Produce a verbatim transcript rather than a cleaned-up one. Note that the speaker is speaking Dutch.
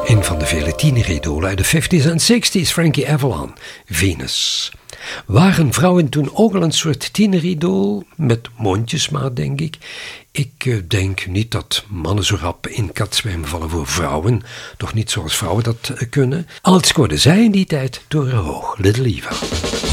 Een van de vele tieneridolen uit de vijftiger en zestigers, Frankie Avalon, Venus. Waren vrouwen toen ook al een soort tieneridool? Met mondjesmaat, denk ik. Ik uh, denk niet dat mannen zo rap in katzwijm vallen voor vrouwen. Toch niet zoals vrouwen dat uh, kunnen. Al scoorden zij in die tijd door hoog, Little Eva.